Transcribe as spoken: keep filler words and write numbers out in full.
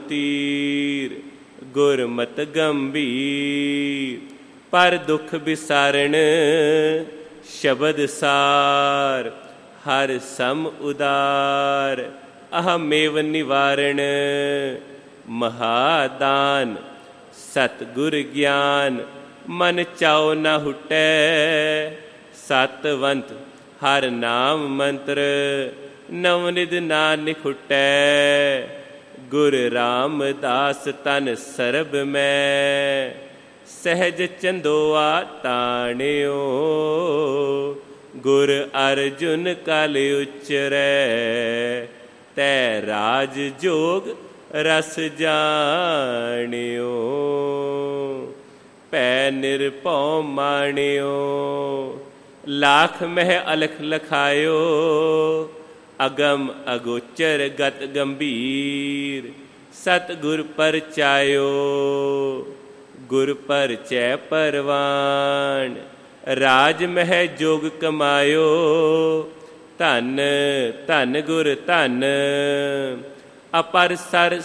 ਤੀਰ ਗੁਰਮਤਿ ਗੰਭੀਰ। ਪਰ ਦੁਖ ਵਿਸਾਰਣ ਸ਼ਬਦ ਸਾਰ ਹਰਿ ਸਮ ਉਦਾਰ। ਅਹਮੇਵ ਨਿਵਾਰਣ ਮਹਾਦਾਨ ਸਤਿਗੁਰ ਗਿਆਨ। ਮਨ ਚਾਉ ਨ ਹੁਟੈ ਸਤਵੰਤ ਹਰਿ ਨਾਮ ਮੰਤਰ। ਨਵਨਿਧ ਨਾਨਕ ਹੁਟੈ ਗੁਰ ਰਾਮਦਾਸ ਤਨ ਸਰਬ ਮੈਂ। ਸਹਿਜ ਚੰਦੋਆ ਤਾਣਿਓ ਗੁਰ ਅਰਜੁਨ ਕਲ ਉਚਰੈ। ਤੈ ਰਾਜ ਜੋਗ ਰਸ ਜਾਣਿਓ ਭੈ ਨਿਰਭਉ ਮਾਣਿਓ। ਲਾਖ ਮਹਿ ਅਲਖ ਲਖਾਇਓ ਅਗਮ ਅਗੋਚਰ ਗਤ ਗੰਭੀਰ। ਸਤਿਗੁਰ ਪਰਚਾਇਓ ਗੁਰ ਪਰਚੈ ਪਰਵਾਨ। ਰਾਜ ਮਹਿ ਜੋਗ ਕਮਾਇਓ ਧਨ ਧਨ ਗੁਰ ਧਨ। ਅਪਰ ਸਰ